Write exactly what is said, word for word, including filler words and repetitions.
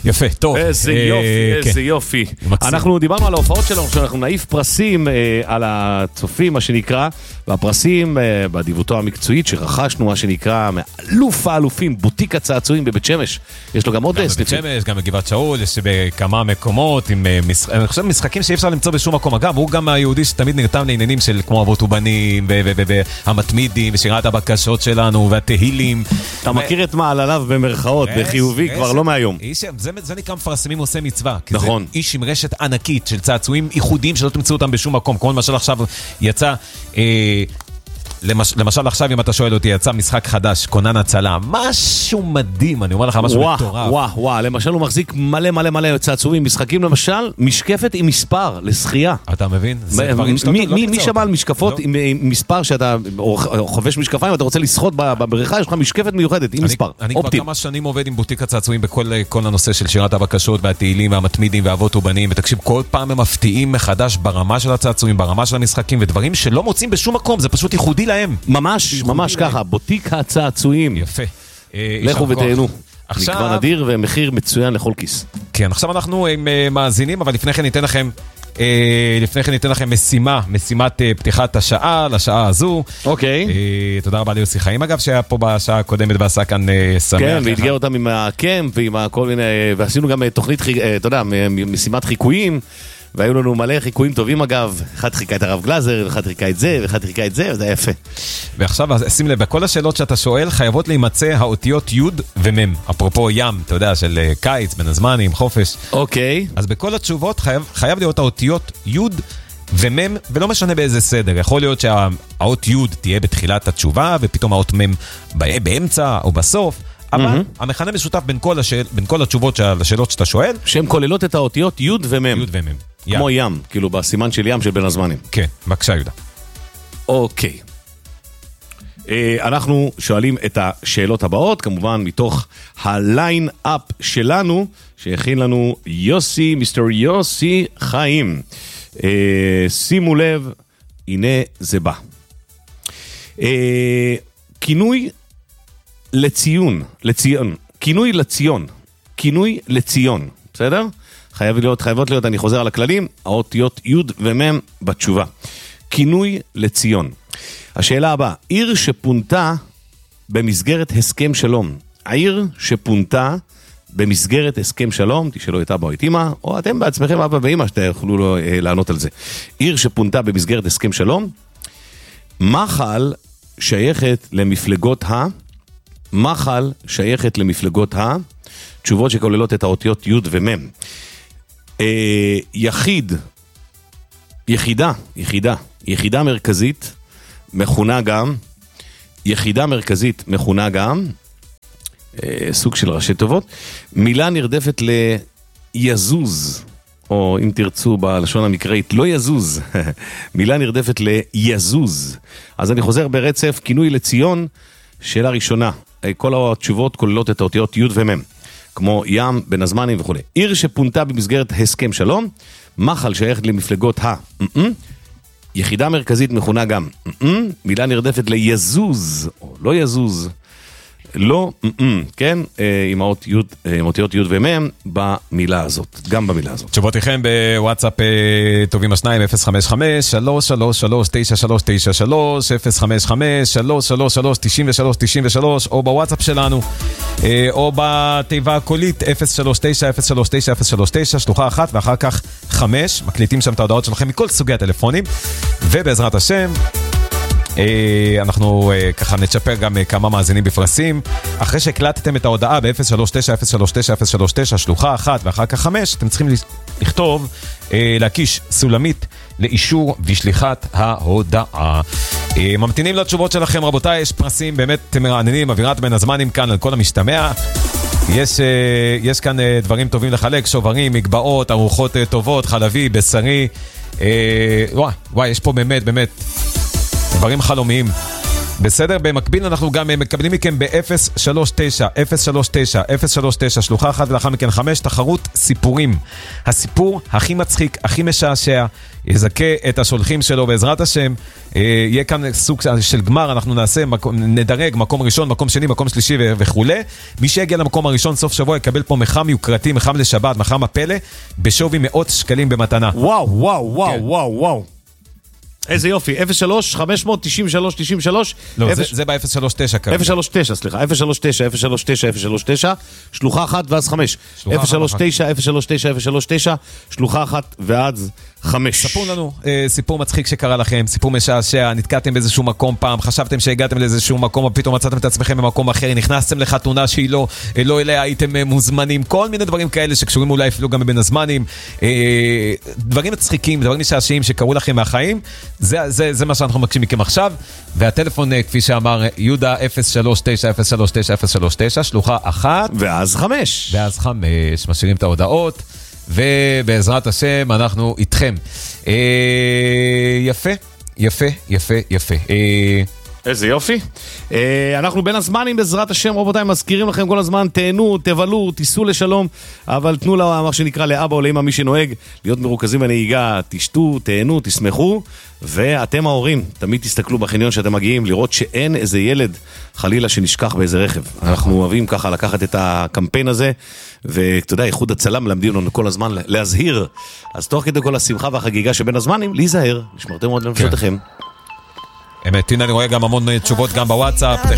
יפה, טוב. איזה יופי, איזה יופי. אנחנו דיברנו על ההופעות שלנו, שאנחנו נעיף פרסים על הצופים, מה שנקרא, והפרסים בדיוותו המקצועית שרכשנו, מה שנקרא, מאלוף האלופים, בוטיק הצעצועים בבית שמש. יש לו גם עוד סניפים. גם בבית שמש, גם בגבעת שאול, יש בכמה מקומות, אני חושב משחקים שאי אפשר למצוא בשום מקום. אגב, הוא גם היהודי שתמיד נרתם לעניינים של כמו אבות ובנים, והמתמידים, ושירת הבקשות שלנו, והתהילים. אתה מכיר את מעלליו במרכאות, בחיובי, כבר לא מהיום. זה נקרא מפרסמים עושה מצווה. נכון. איש עם רשת ענקית של צעצועים ייחודיים שלא תמצאו אותם בשום מקום. כמו למשל עכשיו יצא... למשל עכשיו אם אתה שואל אותי, יצא משחק חדש, קונן הצלה, משהו מדהים, אני אומר לך משהו מטורף. וואו, וואו, למשל הוא מחזיק מלא מלא מלא צעצועים, משחקים למשל, משקפת עם מספר, לשחייה. אתה מבין? מי שמע על משקפות עם מספר שאתה חובש משקפיים, אתה רוצה לשחות בבריכה, יש לך משקפת מיוחדת עם מספר. אני כבר כמה שנים עובד עם בוטיק הצעצועים בכל הנושא של שירת הבקשות והתהילים והמתמידים והאבות ובנים, ותקשיב, כל פעם הם מפתיעים מחדש ברמה של הצעצועים, ברמה של המשחקים, ודברים שלא מוצאים בשום מקום, זה פשוט ייחודי להם. ממש, ממש ככה, בוטיק הצעצועים. יפה. לכו ותהנו. מגוון אדיר ומחיר מצוין לכל כיס. כן, עכשיו אנחנו מאזינים, אבל לפני כן ניתן לכם לפני כן ניתן לכם משימה, משימת פתיחת השעה, לשעה הזו. אוקיי. תודה רבה ליוסי חיים, אגב, שהיה פה בשעה הקודמת ועשה כאן שמח. כן, והתגר אותם עם הקמפ, ועם כל מיני, ועשינו גם תוכנית, אתה יודע, משימת חיקויים, והיו לנו מלא חיקויים טובים אגב, אחד חיקה את הרב גלזר, ואחד חיקה את זה, ואחד חיקה את זה, וזה היה יפה. ועכשיו, שים לב, בכל השאלות שאתה שואל, חייבות להימצא האותיות י' ומ', אפרופו ים, אתה יודע, של קיץ, בין הזמנים, חופש. אוקיי. אז בכל התשובות חייב, חייב להיות האותיות י' ומ', ולא משנה באיזה סדר. יכול להיות שהאות י' תהיה בתחילת התשובה, ופתאום האות מ' באמצע או בסוף, אבל המכנה משותף בין כל, השאל, בין כל התשובות לשאלות שאתה שואל, שהן כוללות את האותיות י' ומ'. י' ומ'. כמו ים, כאילו בסימן של ים של בין הזמנים. כן, בבקשה יהודה. אוקיי. אנחנו שואלים את השאלות הבאות, כמובן מתוך הליין-אפ שלנו, שהכין לנו יוסי, מיסטר יוסי חיים. שימו לב, הנה זה בא. כינוי לציון, לציון, כינוי לציון, כינוי לציון, בסדר? חייב להיות, חייבות להיות, אני חוזר על הכללים, האותיות י' ומ' בתשובה. כינוי לציון. השאלה הבאה, עיר שפונתה במסגרת הסכם שלום. העיר שפונתה במסגרת הסכם שלום, תשאלו את אבא או את אמא, או אתם בעצמכם אבא ואמא, שתוכלו לו, אה, לענות על זה. עיר שפונתה במסגרת הסכם שלום, מחל שייכת למפלגות ה... מחל שייכת למפלגות ה... תשובות שכוללות את האותיות י' ומ'. אה, יחיד, יחידה, יחידה, יחידה מרכזית, מכונה גם, יחידה מרכזית מכונה גם, אה, סוג של ראשי טובות, מילה נרדפת ליזוז, או אם תרצו בלשון המקראית, לא יזוז, מילה נרדפת ליזוז. אז אני חוזר ברצף, כינוי לציון, שאלה ראשונה, כל התשובות כוללות את האותיות י' ומ', כמו ים, בין הזמנים וכו'. עיר שפונתה במסגרת הסכם שלום, מחל שייכת למפלגות ה... יחידה מרכזית מכונה גם, מילה נרדפת ליזוז, או לא יזוז, לא, כן, עם האותיות י' ומ' במילה הזאת, גם במילה הזאת. תשובותיכם בוואטסאפ טובים השניים, אפס חמש חמש שלוש שלוש שלוש תשע שלוש תשע שלוש, אפס חמש חמש שלוש שלוש שלוש תשע שלוש תשע שלוש, או בוואטסאפ שלנו, או בתיבה הקולית, אפס שלוש תשע אפס שלוש תשע אפס שלוש תשע, שלוחה אחת ואחר כך חמש, מקליטים שם את ההודעות שלכם מכל סוגי הטלפונים, ובעזרת השם, אנחנו ככה נצ'פר גם כמה מאזינים בפרסים. אחרי שהקלטתם את ההודעה ב-אפס שלוש תשע אפס שלוש תשע אפס שלוש תשע שלוחה אחת ואחר כך חמש, אתם צריכים לכתוב, להקיש סולמית לאישור ושליחת ההודעה. ממתינים לתשובות שלכם רבותיי, יש פרסים באמת מרעננים, אווירת בין הזמנים כאן על כל המשתמע. יש, יש כאן דברים טובים לחלק, שוברים, מגבעות, ארוחות טובות, חלבי, בשרי. וואי, וואי, יש פה באמת, באמת דברים חלומיים. בסדר, במקביל אנחנו גם מקבלים מכם ב-אפס שלוש תשע, אפס שלוש תשע, אפס שלוש תשע, שלוחה אחת ולאחר מכן חמש, תחרות סיפורים. הסיפור הכי מצחיק, הכי משעשע, יזכה את השולחים שלו בעזרת השם. יהיה כאן סוג של גמר, אנחנו נעשה, נדרג מקום ראשון, מקום שני, מקום שלישי וכו'. מי שיגיע למקום הראשון סוף שבוע יקבל פה מחם יוקרתי, מחם לשבת, מחם הפלא, בשווי מאות שקלים במתנה. וואו, וואו, וואו, וואו, וואו. איזה יופי, אפס שלוש חמש תשע שלוש תשע שלוש. לא, זה ב-אפס שלוש תשע כרגע. אפס שלוש תשע, סליחה, אפס שלוש תשע, אפס שלוש תשע, אפס שלוש תשע, שלוחה אחת ואז חמש. אפס שלוש תשע, אפס שלוש תשע, אפס שלוש תשע, שלוחה אחת ואז חמש. ספרו לנו סיפור מצחיק שקרה לכם, סיפור משעשע, נתקעתם באיזשהו מקום פעם, חשבתם שהגעתם לאיזשהו מקום, ופתאום מצאתם את עצמכם במקום אחר, נכנסתם לחתונה שהיא לא, לא אליה הייתם מוזמנים, כל מיני דברים כאלה שקשורים אולי אפילו גם בין הזמנים, דברים מצחיקים, דברים משעשעים שקרו לכם מהחיים, זה, זה, זה מה שאנחנו מבקשים מכם עכשיו, והטלפון כפי שאמר יהודה אפס שלוש תשע, אפס שלוש תשע, אפס שלוש תשע, שלוחה אחת ואז חמש. ואז חמש, משאירים את ההודעות ובעזרת השם אנחנו איתכם. אה, יפה, יפה, יפה, יפה. אה, איזה יופי. אה, אנחנו בין הזמנים בעזרת השם, רבותיי, מזכירים לכם כל הזמן, תהנו, תבלו, תיסעו לשלום, אבל תנו לה מה שנקרא לאבא או לאמא מי שנוהג, להיות מרוכזים בנהיגה, תשתו, תהנו, תשמחו, ואתם ההורים, תמיד תסתכלו בחניון שאתם מגיעים, לראות שאין איזה ילד חלילה שנשכח באיזה רכב. אנחנו אוהבים ככה לקחת את הקמפיין הזה, ואתה יודע, איחוד הצלה מלמדים לנו כל הזמן להזהיר, אז תוך כדי כל השמחה והחגיגה שבין הזמנים, להיזהר, נשמרתם מאוד לנפשותיכם. אמת, הנה אני רואה גם המון תשובות גם בוואטסאפ,